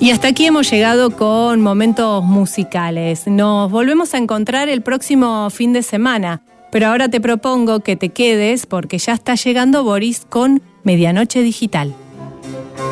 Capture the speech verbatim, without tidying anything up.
Y hasta aquí hemos llegado con momentos musicales. Nos volvemos a encontrar el próximo fin de semana, pero ahora te propongo que te quedes porque ya está llegando Boris con Medianoche Digital.